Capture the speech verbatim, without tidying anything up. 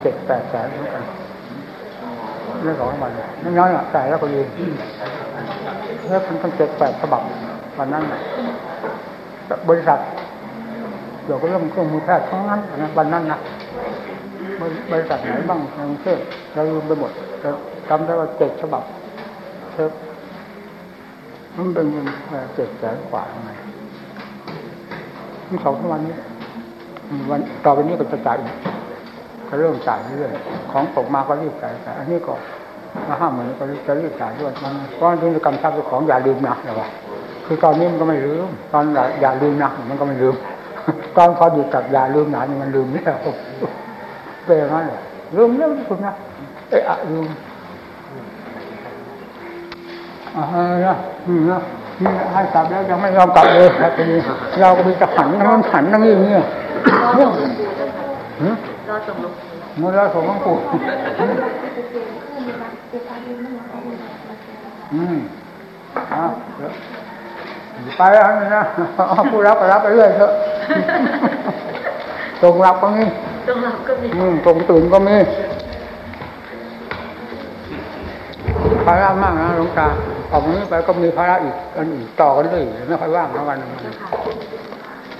จ็ดแปดแสนเหมือนกันเรื่องของวันน้อยๆอ่ะจ่ายแล้วก็ยืนเรื่องมันตั้งเจ็ดแปดฉบับวันนั้นบริษัทเดี๋ยวก็เรื่องเครื่องมือแพทย์ทั้งนั้นนะวันนั้นนะบริษัทไหนบ้างในกรุงเทพเราลืมไปหมดจำได้ว่าเจ็ดฉบับเทปมันเป็นเงินเจ็ดแสนกว่าทำไมทั้งสองวันนี้วันต่อไปนี้ก็จะจ่ายก็เริ่มจ่ายเรื่อยของตกมาก็รีบจ่ายแต่อันนี้ก็มาห้าหมื่นก็จะรีบจ่ายด้วยมันเพราะธุรกรรมทรัพย์ของอย่าลืมนะหรอวะคือตอนนี้มันก็ไม่ลืมตอนอย่าลืมนะมันก็ไม่ลืมตอนพอหยุดกับอย่าลืมนะนี่มันลืมไม่ได้เป็นอย่างนั้นเลยลืมเรื่องคุณนะเอ๊ะลืมอ่านะนี่นะนี่ให้กลับแล้วยังไม่ยอมกลับเลยครับทีนี้เราก็มีจะหันมันหันนั่งอย่างนี้รอส่งลูกมื่อเราส่งหลวงปู่อืมอ่าไปแล้วนี่นะผู้รับไปรับไปเรื่อยเถอะตรงรับก็มีตรงรับก็มีอืมตรงตื่นก็มีภาระมากนะหลวงตาออกนี้ไปก็มีภาระอีกอันอื่นต่อกันเลยไม่ค่อยว่างทั้งวัน